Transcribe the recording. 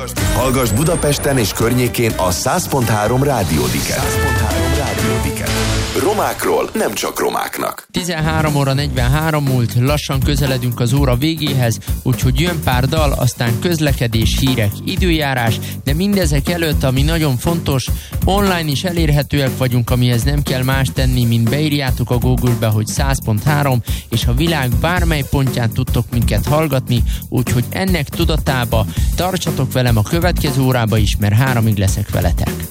Hallgass Budapesten és környékén a 100.3 Rádiódiket. Romákról nem csak romáknak. 13 óra 43 múlt, lassan közeledünk az óra végéhez, úgyhogy jön pár dal, aztán közlekedés, hírek, időjárás, de mindezek előtt, ami nagyon fontos, online is elérhetőek vagyunk, amihez nem kell más tenni, mint beírjátok a Google-be, hogy 100.3, és a világ bármely pontján tudtok minket hallgatni, úgyhogy ennek tudatába tartsatok velem a következő órába is, mert 3-ig leszek veletek.